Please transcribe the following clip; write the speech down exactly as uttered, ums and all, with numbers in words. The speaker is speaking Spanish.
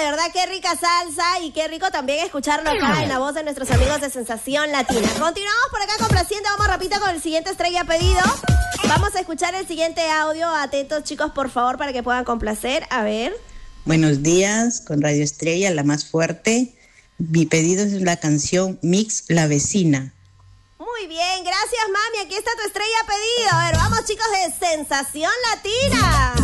de verdad, qué rica salsa y qué rico también escucharlo acá en la voz de nuestros amigos de Sensación Latina. Continuamos por acá complaciendo, vamos rapidito con el siguiente estrella pedido. Vamos a escuchar el siguiente audio. Atentos, chicos, por favor, para que puedan complacer. A ver. Buenos días, con Radio Estrella, la más fuerte. Mi pedido es la canción Mix La Vecina. Muy bien, gracias, mami. Aquí está tu estrella pedido. A ver, vamos, chicos, de Sensación Latina.